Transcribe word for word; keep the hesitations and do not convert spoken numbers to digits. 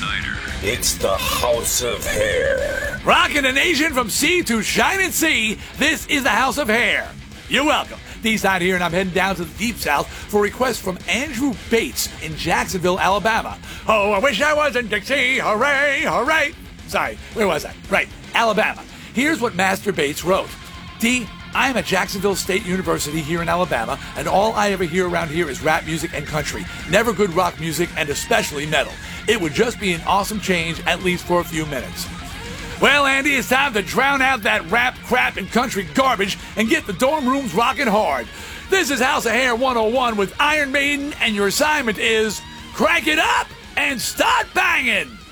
Snyder. It's the House of Hair. Rocking the nation from sea to shining sea, this is the House of Hair. You're welcome. D-Side here, and I'm heading down to the Deep South for a request from Andrew Bates in Jacksonville, Alabama. Oh, I wish I was in Dixie. Hooray, hooray. Sorry, where was I? Right, Alabama. Here's what Master Bates wrote. D, I am at Jacksonville State University here in Alabama, and all I ever hear around here is rap music and country. Never good rock music, and especially metal. It would just be an awesome change, at least for a few minutes. Well, Andy, it's time to drown out that rap, crap, and country garbage and get the dorm rooms rocking hard. This is House of Hair one oh one with Iron Maiden, and your assignment is crank it up and start banging!